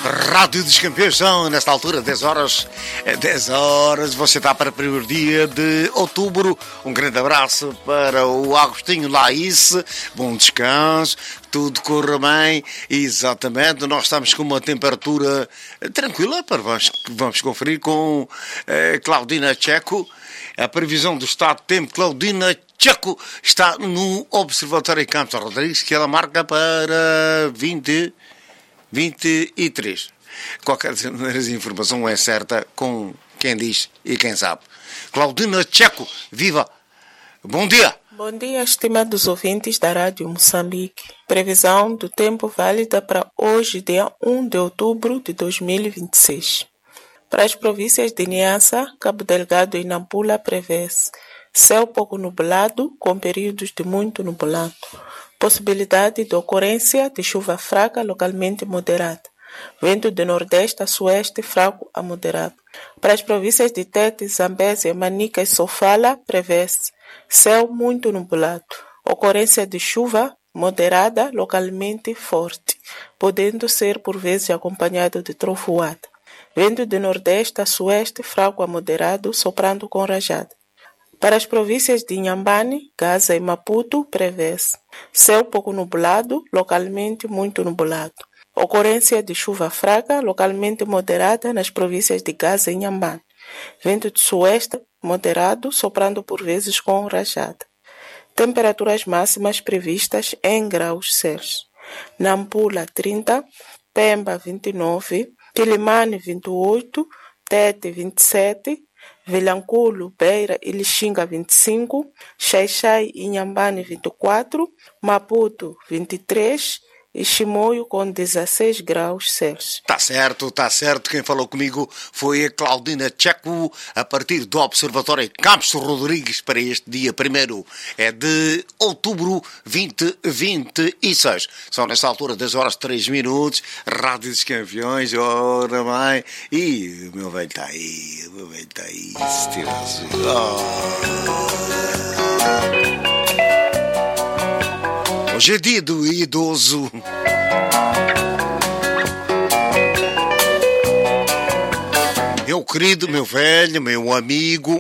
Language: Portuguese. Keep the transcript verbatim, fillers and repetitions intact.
Rádio dos Campeões são, nesta altura, dez horas. dez horas, você está para o primeiro dia de outubro. Um grande abraço para o Agostinho Laís. Bom descanso, tudo corra bem. Exatamente, nós estamos com uma temperatura tranquila. Para vamos, vamos conferir com eh, Claudina Checo. A previsão do estado de tempo, Claudina Checo, está no Observatório Campos Rodrigues, que ela marca para vinte, vinte e três. Qualquer maneira, a informação é certa com quem diz e quem sabe. Claudina Checo, viva! Bom dia! Bom dia, estimados ouvintes da Rádio Moçambique. Previsão do tempo válida para hoje, dia um de outubro de dois mil e vinte e seis. Para as províncias de Niassa, Cabo Delgado e Nampula prevê-se céu pouco nublado com períodos de muito nublado. Possibilidade de ocorrência de chuva fraca localmente moderada. Vento de nordeste a sueste fraco a moderado. Para as províncias de Tete, Zambésia, Manica e Sofala prevê-se céu muito nublado. Ocorrência de chuva moderada localmente forte, podendo ser por vezes acompanhado de trovoada. Vento de nordeste a sueste, fraco a moderado, soprando com rajada. Para as províncias de Inhambane, Gaza e Maputo, prevê-se céu pouco nublado, localmente muito nublado. Ocorrência de chuva fraca, localmente moderada, nas províncias de Gaza e Inhambane. Vento de sueste, moderado, soprando por vezes com rajada. Temperaturas máximas previstas em graus Celsius. Nampula, trinta, Pemba, vinte e nove, Quilimane, vinte e oito, Tete, vinte e sete, Vilanculo, Beira e Lixinga, vinte e cinco, Xai-Xai e Inhambane, vinte e quatro, Maputo, vinte e três e Chimoio com dezesseis graus Celsius. Tá certo, tá certo. Quem falou comigo foi a Claudina Checo, a partir do Observatório Campos Rodrigues, para este dia primeiro é de outubro vinte vinte e seis. São nesta altura dez horas e três minutos, Rádio dos Campeões, ora mãe. E o meu velho está aí, o meu velho está aí. Se tivesse... oh. Hoje é dia do idoso. Meu querido, meu velho, meu amigo,